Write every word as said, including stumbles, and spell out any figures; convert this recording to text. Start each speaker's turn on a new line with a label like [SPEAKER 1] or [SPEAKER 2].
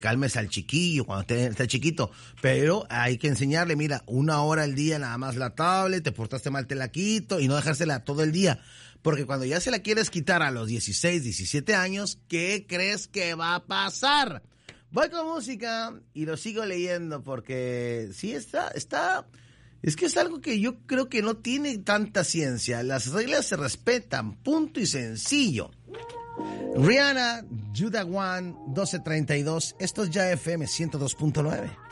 [SPEAKER 1] cálmese al chiquillo cuando esté, esté chiquito, pero hay que enseñarle, mira, una hora al día nada más la tablet, te portaste mal, te la quito, y no dejársela todo el día, porque cuando ya se la quieres quitar a los dieciséis, diecisiete años, ¿qué crees que va a pasar? Voy con música y lo sigo leyendo porque sí está, está, es que es algo que yo creo que no tiene tanta ciencia. Las reglas se respetan, punto y sencillo. Rihanna, Judah One, doce treinta y dos, esto es Ya F M ciento dos punto nueve.